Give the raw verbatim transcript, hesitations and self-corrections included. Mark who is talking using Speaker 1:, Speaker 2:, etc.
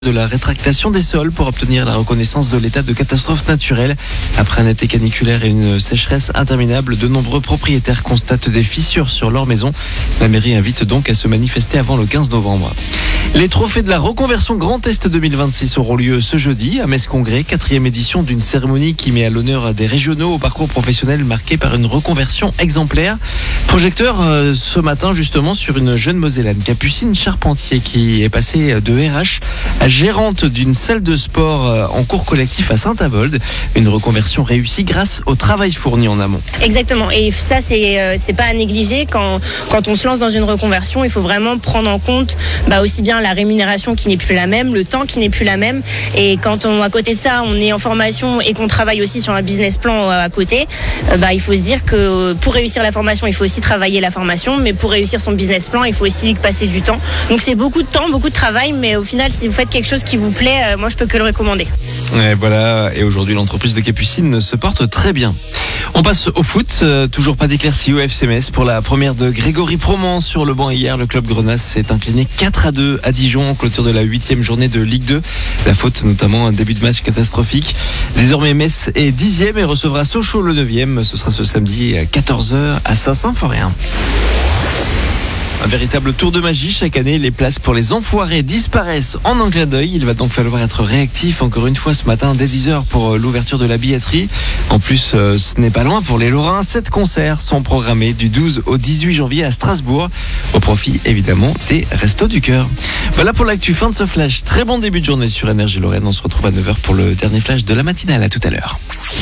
Speaker 1: de la rétractation des sols pour obtenir la reconnaissance de l'état de catastrophe naturelle. Après un été caniculaire et une sécheresse interminable, de nombreux propriétaires constatent des fissures sur leur maison. La mairie invite donc à se manifester avant le quinze novembre. Les trophées de la reconversion Grand Est deux mille vingt-six auront lieu ce jeudi à Metz-Congrès, quatrième édition d'une cérémonie qui met à l'honneur des régionaux au parcours professionnel marqué par une reconversion exemplaire. Projecteur euh, ce matin justement sur une jeune Mosellane, Capucine Charpentier, qui est passée de R H à gérante d'une salle de sport euh, en cours collectif à Saint-Avold. Une reconversion réussie grâce au travail fourni en amont.
Speaker 2: Exactement, et ça c'est euh, c'est pas à négliger quand quand on se lance dans une reconversion. Il faut vraiment prendre en compte bah, aussi bien la rémunération qui n'est plus la même, le temps qui n'est plus la même, et quand on à côté de ça on est en formation et qu'on travaille aussi sur un business plan euh, à côté, euh, bah, il faut se dire que pour réussir la formation il faut aussi travailler la formation, mais pour réussir son business plan il faut aussi y passer du temps. Donc c'est beaucoup de temps, beaucoup de travail, mais au final si vous faites quelque chose qui vous plaît, euh, moi je peux que le recommander.
Speaker 1: Et voilà, et aujourd'hui l'entreprise de Capucine se porte très bien. On passe au foot, euh, toujours pas d'éclaircie au F C Metz pour la première de Grégory Proman sur le banc hier. Le club Grenasse s'est incliné quatre à deux à Dijon en clôture de la huitième journée de Ligue deux. La faute notamment un début de match catastrophique. Désormais Metz est dixième et recevra Sochaux le neuvième. Ce sera ce samedi à quatorze heures à Saint-Symphorien. Un véritable tour de magie. Chaque année, les places pour les enfoirés disparaissent en un clin d'œil. Il va donc falloir être réactif encore une fois ce matin dès dix heures pour l'ouverture de la billetterie. En plus, ce n'est pas loin pour les Lorrains. Sept concerts sont programmés du douze au dix-huit janvier à Strasbourg, au profit évidemment des Restos du Cœur. Voilà pour l'actu, fin de ce flash. Très bon début de journée sur Énergie Lorraine. On se retrouve à neuf heures pour le dernier flash de la matinale. À tout à l'heure.